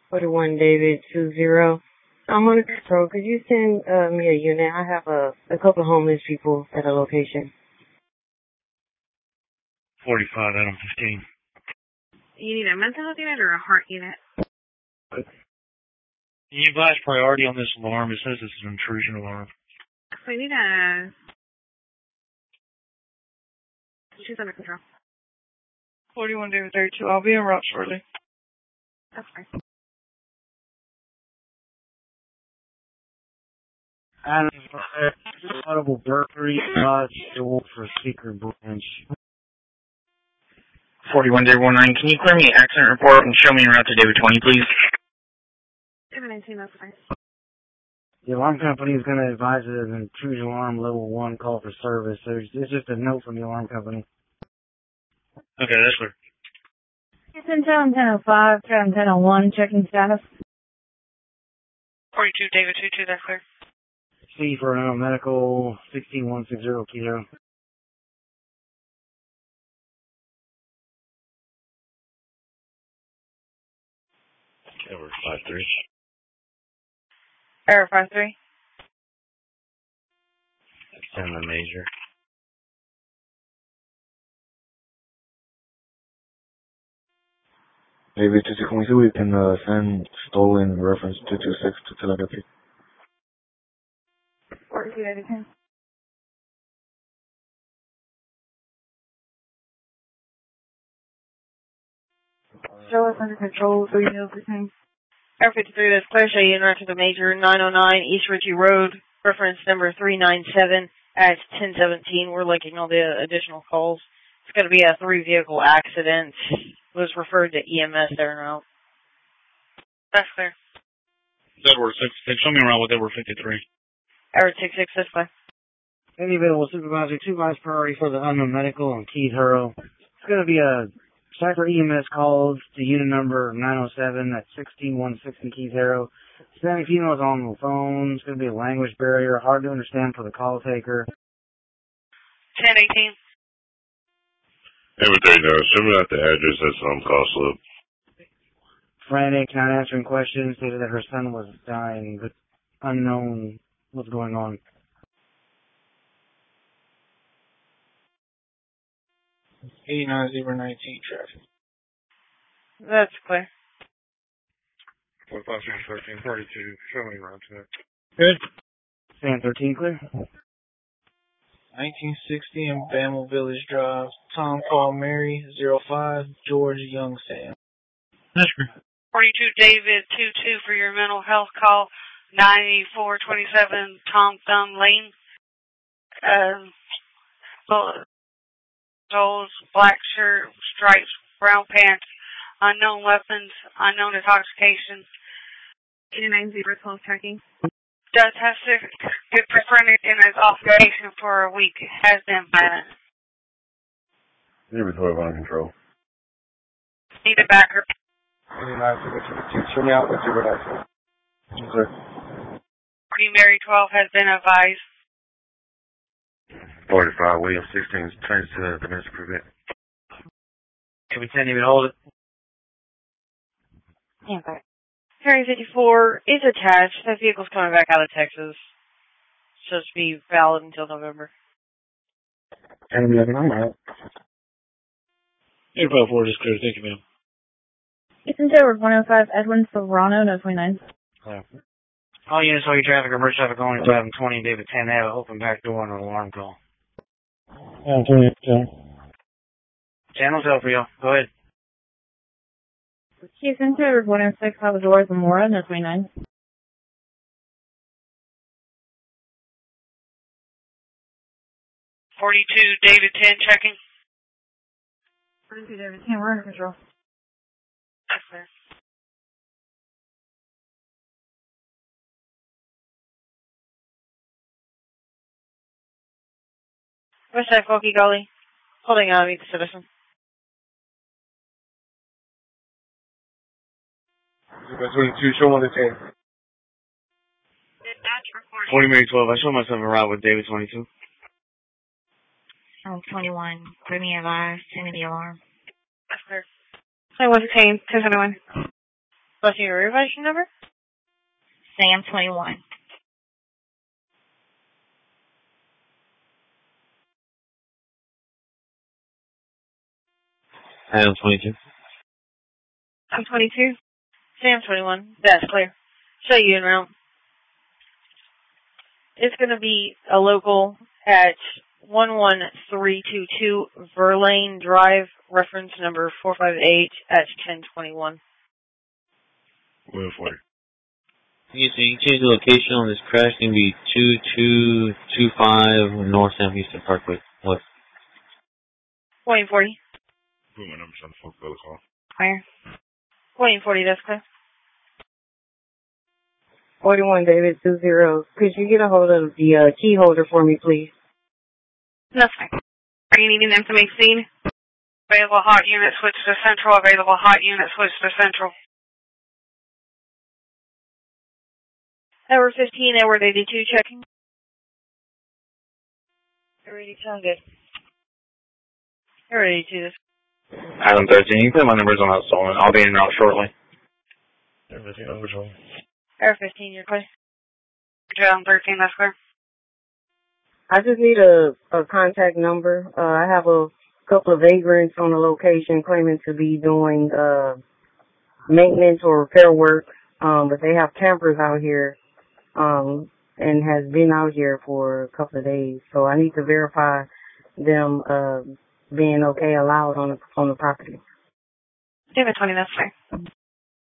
41 David 20. I'm on control. Could you send me a unit? I have a couple of homeless people at a location. 45 Adam 15. You need a mental health unit or a heart unit? Can you advise priority on this alarm? It says it's an intrusion alarm. So you need a... She's under control. 41 David 32. I'll be en route shortly. That's fine. Adam, audible burglary, stole for secret branch. 41 David 19. Can you clear me an accident report and show me en route to David 20, please? David 19, that's fine. The alarm company is going to advise it as an intrusion alarm level 1 call for service. So it's just a note from the alarm company. Okay, that's clear. Houston, Town 1005, Town 1001, checking status. 42 David 22, that's clear. C for medical 16160 Kilo. Over 53. Error 53. Send the major. David 222, we can send stolen reference 226 to telepathy. 42 David 10. Show us under control, 30%. Error 53, that's clear. Show you en route to the major 909 East Ritchie Road, reference number 397 at 1017. We're linking all the additional calls. It's going to be a 3-vehicle accident. Was referred to EMS there now. That's clear. Edward 66. Show me around with Edward 53. Error 66, that's fine. Any available supervisor, 2 miles priority for the unknown medical on Keith Hurrow. It's going to be a cyber EMS calls to unit number 907 at 16160 Keith Hurrow. Standing females on the phone. It's going to be a language barrier, hard to understand for the call taker. 1018. Everything knows. Show me out the address that's on call slip. Frantic, not answering questions, stated that her son was dying, but unknown what's going on. $89,019 traffic. That's clear. 45 13 42. Show me around to that. Good. Stand 13 clear. 1960 in Bamel Village Drive. Tom Paul Mary 05 George Young Sam. That's great. 42 David 22 for your mental health call. 9427 Tom Thumb Lane. Soles, black shirt, stripes, brown pants, unknown weapons, unknown intoxication. 89-0-12 tracking. Does have schizophrenic and is off medication for a week. Has been violent. 012 on control. Need a backer. 89, show me out with your access. Sir. Mary 12 has been advised. 45 William 16 turns to the domestic prevent. Can we send him and hold it? Yeah, okay. Harry 54 is attached. That vehicle's coming back out of Texas. Supposed to be valid until November. And 11, I'm out. 854 is clear. Thank you, ma'am. Houston Tower 105 Edwin Serrano, no 29. Yeah. All units, all your traffic, emergency traffic going to 1120 David 10. They have an open back door and an alarm call. Channel's out for you. Go ahead. Houston Tower 106 Salvador Zamora, no 29. 42 David 10 checking. 42 David 10, we're under control. Yes, sir. West Side Folky Gully. Holding on to meet the citizen. 22, show on the 10. 40 Mary 12, I show myself around with David 22. 21, bring me advice, send me the alarm. Yes, sir. So what's the change? 1021. What's your revision number? Sam 21. Sam 22. I'm 22. Sam 21. That's clear. Show you en route. It's going to be a local at 11322 Verlaine Drive, reference number 458 at 1021. 140. You change the location on this crash. It's going to be 2225 North Sam Houston Parkway. What? 40. Put my numbers on the phone for the call. Clear. 40, that's clear. 41 David 20. Could you get a hold of the key holder for me, please? That's fine. Are you needing them to make scene? Available hot unit, switch to central. Available hot unit, switch to central. Edward 15, Edward 82, checking. Edward 82, sound good. Edward 82, this. Adam 13, you can put my numbers on that stolen. I'll be en route shortly. Everything numbers on. Edward 15, you're clear. Adam 13, that's clear. I just need a contact number. I have a couple of vagrants on the location claiming to be doing maintenance or repair work, but they have campers out here and has been out here for a couple of days. So I need to verify them being okay allowed on the property. David 20, that's fine.